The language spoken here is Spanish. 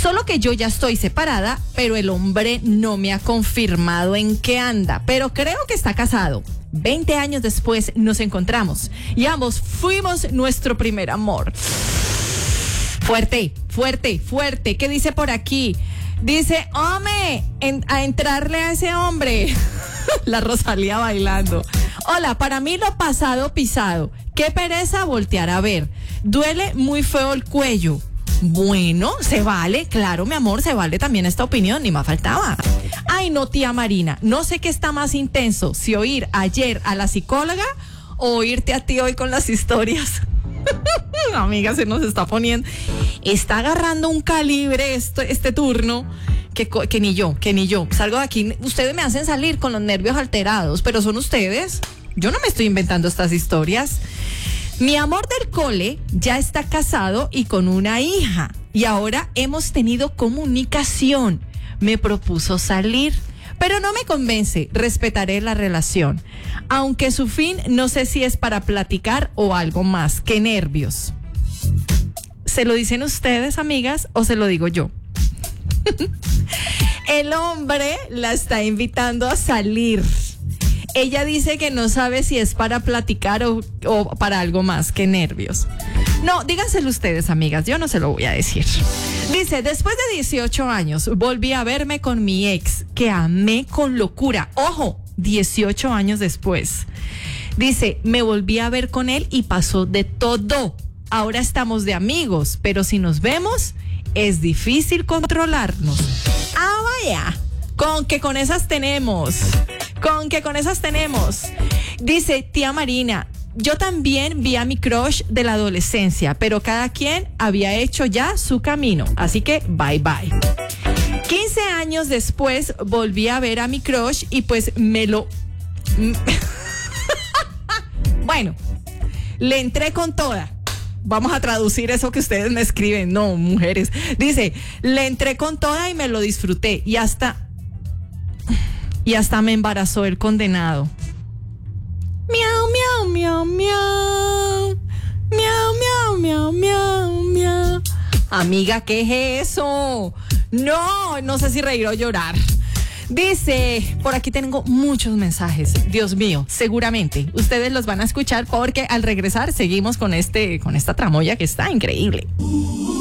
Solo que yo ya estoy separada, pero el hombre no me ha confirmado en qué anda, pero creo que está casado. 20 años después nos encontramos y ambos fuimos nuestro primer amor. Fuerte, fuerte, fuerte. ¿Qué dice por aquí? Dice, hombre, a entrarle a ese hombre. La Rosalía bailando. Hola, para mí lo pasado pisado. Qué pereza voltear a ver. Duele muy feo el cuello. Bueno, se vale, claro, mi amor, se vale también esta opinión, ni más faltaba. Ay, no, tía Marina, no sé qué está más intenso, si oír ayer a la psicóloga o oírte a ti hoy con las historias. Amiga, se nos está poniendo, está agarrando un calibre este turno que ni yo. Salgo de aquí, ustedes me hacen salir con los nervios alterados, pero son ustedes. Yo no me estoy inventando estas historias. Mi amor del cole ya está casado y con una hija y ahora hemos tenido comunicación. Me propuso salir, pero no me convence. Respetaré la relación, aunque su fin no sé si es para platicar o algo más. ¡Qué nervios! ¿Se lo dicen ustedes, amigas, o se lo digo yo? El hombre la está invitando a salir. Ella dice que no sabe si es para platicar o para algo más. ¡Qué nervios! No, díganselo ustedes, amigas, yo no se lo voy a decir. Dice, después de 18 años, volví a verme con mi ex, que amé con locura. Ojo, 18 años después. Dice, me volví a ver con él y pasó de todo. Ahora estamos de amigos, pero si nos vemos, es difícil controlarnos. ¡Ah, vaya! Con que con esas tenemos. Dice, tía Marina, yo también vi a mi crush de la adolescencia, pero cada quien había hecho ya su camino, así que bye bye. 15 años después volví a ver a mi crush y pues bueno, le entré con toda. Vamos a traducir eso que ustedes me escriben. No, mujeres. Dice, le entré con toda y me lo disfruté y hasta me embarazó el condenado. Miau, miau, miau, miau. Miau, miau, miau, miau, miau. Amiga, ¿qué es eso? No sé si reír o llorar. Dice, por aquí tengo muchos mensajes. Dios mío, seguramente ustedes los van a escuchar porque al regresar seguimos con esta tramoya que está increíble.